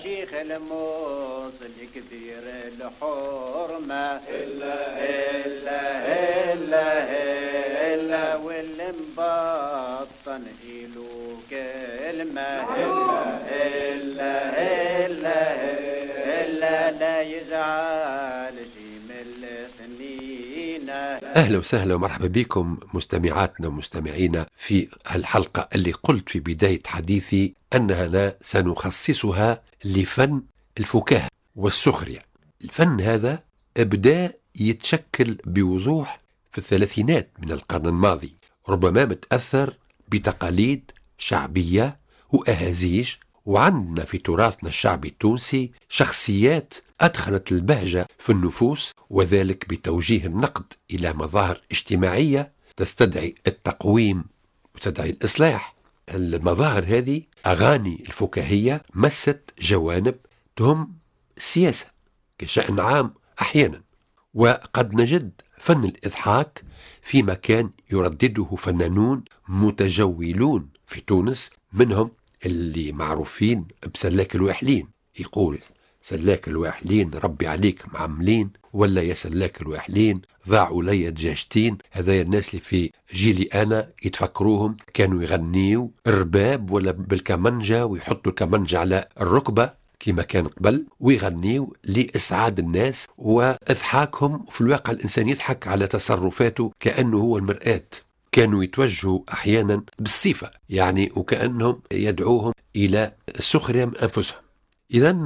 شيخ الموصل كبير الحرمة إلا واللي مبطن إلو كلمة إلا لا يزعل شي من السنين. أهلا وسهلا ومرحبا بكم مستمعاتنا ومستمعينا في الحلقة اللي قلت في بداية حديثي أننا سنخصصها لفن الفكاهة والسخرية. الفن هذا بدأ يتشكل بوضوح في الثلاثينات من القرن الماضي، ربما متأثر بتقاليد شعبية وأهازيج، وعندنا في تراثنا الشعبي التونسي شخصيات أدخلت البهجة في النفوس، وذلك بتوجيه النقد إلى مظاهر اجتماعية تستدعي التقويم وتستدعي الإصلاح. المظاهر هذه أغاني الفكاهية مست جوانب تهم السياسة كشأن عام أحيانا، وقد نجد فن الإضحاك في مكان يردده فنانون متجولون في تونس، منهم اللي معروفين بسلاك الواحلين. يقول سلاك الواحلين ربي عليك معملين، ولا يا سلاك الواحلين ضاعوا لي دجاجتين. هذا الناس اللي في جيلي أنا يتفكروهم كانوا يغنيوا الرباب ولا بالكمنجة، ويحطوا الكمنجة على الركبة كما كان قبل، ويغنيوا لإسعاد الناس وإضحاكهم. في الواقع الإنسان يضحك على تصرفاته كأنه هو المرآة. كانوا يتوجهوا أحيانا بالصفة يعني، وكأنهم يدعوهم إلى السخرية من أنفسهم. إذن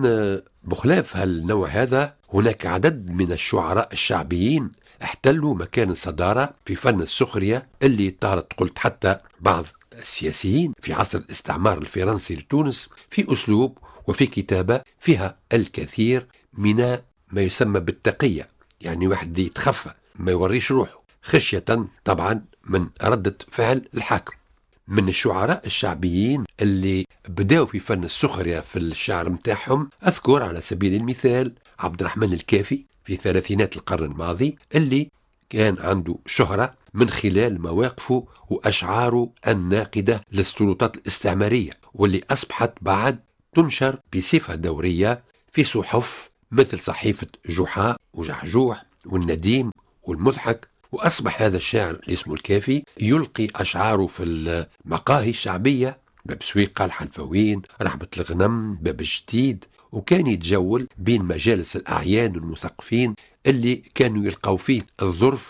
بخلاف هالنوع هذا هناك عدد من الشعراء الشعبيين احتلوا مكان الصدارة في فن السخرية، اللي طارت قلت حتى بعض السياسيين في عصر الاستعمار الفرنسي لتونس في أسلوب وفي كتابة فيها الكثير من ما يسمى بالتقية، يعني واحد يتخفى ما يوريش روحه خشية طبعا من ردة فعل الحاكم. من الشعراء الشعبيين اللي بدأوا في فن السخرية في الشعر متاعهم أذكر على سبيل المثال عبد الرحمن الكافي في ثلاثينات القرن الماضي، اللي كان عنده شهرة من خلال مواقفه وأشعاره الناقدة للسلطات الاستعمارية، واللي أصبحت بعد تنشر بصفة دورية في صحف مثل صحيفة جحا وجحجوح والنديم والمضحك. وأصبح هذا الشاعر اسمه الكافي يلقي أشعاره في المقاهي الشعبية، باب سويقة، الحلفوين، رحبة الغنم، باب الجديد، وكان يتجول بين مجالس الأعيان والمثقفين اللي كانوا يلقوا فيه الظرف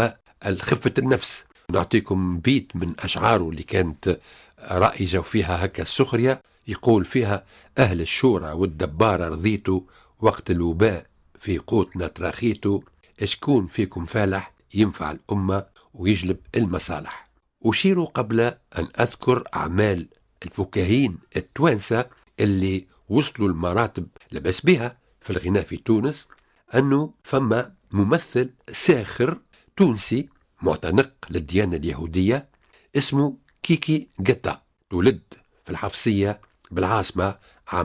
والخفة النفس. نعطيكم بيت من أشعاره اللي كانت رائجة فيها هكا السخرية، يقول فيها: أهل الشورى والدبارة رضيتوا، وقت الوباء في قوتنا تراخيتوا، اشكون فيكم فالح ينفع الأمة ويجلب المصالح. أشير قبل أن أذكر أعمال الفكاهين التوانسة اللي وصلوا المراتب لبس بها في الغناء في تونس، أنه فما ممثل ساخر تونسي معتنق للديانة اليهودية اسمه كيكي جتا، تولد في الحفصية بالعاصمة عام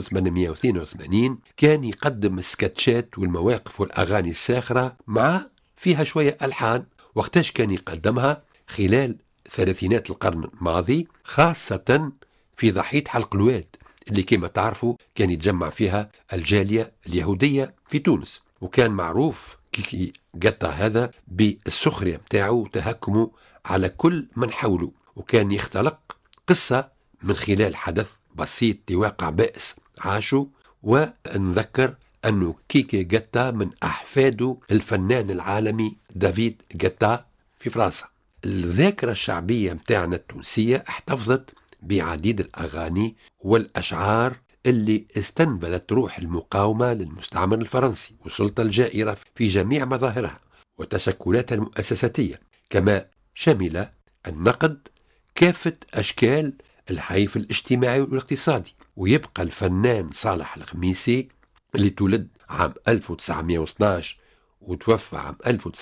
1882. كان يقدم السكتشات والمواقف والأغاني الساخرة مع فيها شوية ألحان. وقتاش كان يقدمها؟ خلال ثلاثينات القرن الماضي، خاصة في ضحية حلق الواد اللي كما تعرفوا كان يتجمع فيها الجالية اليهودية في تونس. وكان معروف كيكي جتا هذا بالسخرية متاعه وتهكمه على كل من حوله، وكان يختلق قصة من خلال حدث بسيط لواقع بائس عاشوا. ونذكر أنه كيكي جتا من أحفاده الفنان العالمي دافيد جتا في فرنسا. الذاكرة الشعبية متاعنا التونسية احتفظت بعديد الأغاني والأشعار اللي استنبلت روح المقاومة للمستعمر الفرنسي والسلطة الجائرة في جميع مظاهرها وتشكلاتها المؤسساتية، كما شمل النقد كافة أشكال الحيف الاجتماعي والاقتصادي. ويبقى الفنان صالح الخميسي اللي تولد عام 1912 وتوفى عام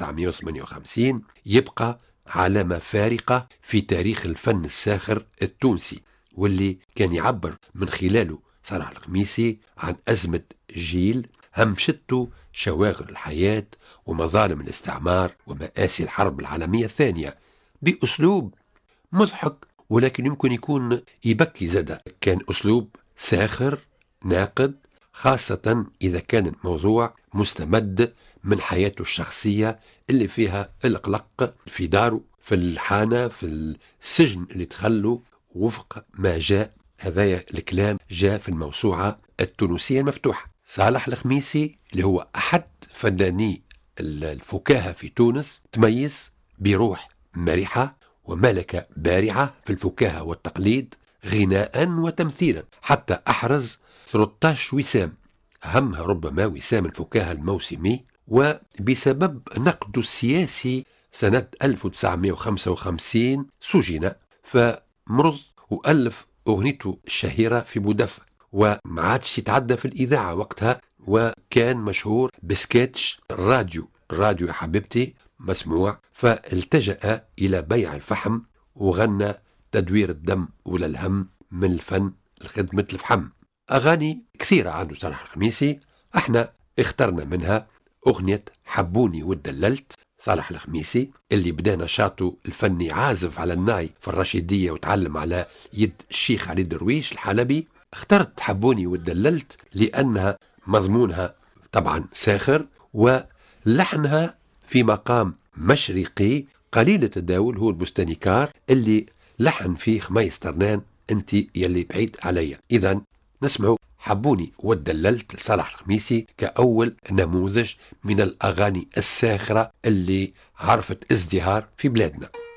1958 يبقى علامة فارقة في تاريخ الفن الساخر التونسي، واللي كان يعبر من خلاله صالح الخميسي عن أزمة جيل همشته شواغل الحياة ومظالم الاستعمار ومآسي الحرب العالمية الثانية بأسلوب مضحك، ولكن يمكن يكون يبكي زادة. كان أسلوب ساخر ناقد، خاصة إذا كان الموضوع مستمد من حياته الشخصية اللي فيها القلق في داره، في الحانة، في السجن اللي تخلوا وفق ما جاء. هذا الكلام جاء في الموسوعة التونسية المفتوحة. صالح الخميسي اللي هو أحد فناني الفكاهة في تونس، تميز بروح مرحة وملكة بارعة في الفكاهة والتقليد غناء وتمثيلا، حتى أحرز 13 وسام، أهمها ربما وسام الفكاهة الموسمي. وبسبب نقده السياسي سنة 1955 سجن، فمرض وألف أغنيته الشهيرة في بودفة، وما عادش يتعدى في الإذاعة وقتها، وكان مشهور بسكيتش راديو يا حبيبتي مسموع. فالتجأ إلى بيع الفحم وغنى تدوير الدم ولا الهم من الفن لخدمة الفحم. أغاني كثيرة عنده صالح الخميسي، احنا اخترنا منها أغنية حبوني ودللت. صالح الخميسي اللي بدا نشاطه الفني عازف على الناي في الرشيدية وتعلم على يد الشيخ علي درويش الحلبي. اخترت حبوني ودللت لأنها مضمونها طبعا ساخر، ولحنها في مقام مشرقي قليل التداول، هو البستانيكار اللي لحن فيه خميس طرنان انت يلي بعيد عليا. إذن نسمعوا حبوني ودللت لصالح الخميسي كأول نموذج من الأغاني الساخرة اللي عرفت ازدهار في بلادنا.